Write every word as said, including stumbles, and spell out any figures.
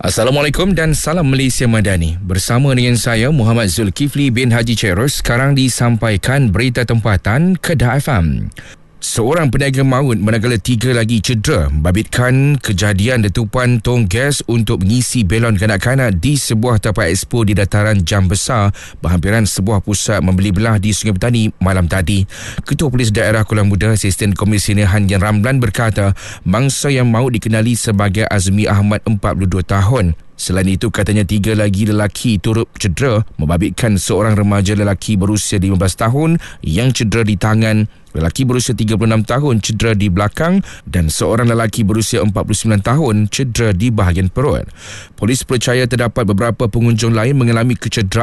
Assalamualaikum dan salam Malaysia Madani. Bersama dengan saya Muhammad Zulkifli bin Haji Chairus, sekarang disampaikan berita tempatan Kedah F M. Seorang peniaga maut manakala tiga lagi cedera membabitkan kejadian letupan tong gas untuk mengisi belon kanak-kanak di sebuah tapak expo di dataran Jam Besar berhampiran sebuah pusat membeli belah di Sungai Petani malam tadi. Ketua Polis Daerah Kuala Muda, Asisten Komisioner Hanyan Ramlan berkata mangsa yang maut dikenali sebagai Azmi Ahmad, empat puluh dua tahun. Selain itu, katanya tiga lagi lelaki turut cedera membabitkan seorang remaja lelaki berusia lima belas tahun yang cedera di tangan, lelaki berusia tiga puluh enam tahun cedera di belakang dan seorang lelaki berusia empat puluh sembilan tahun cedera di bahagian perut. Polis percaya terdapat beberapa pengunjung lain mengalami kecederaan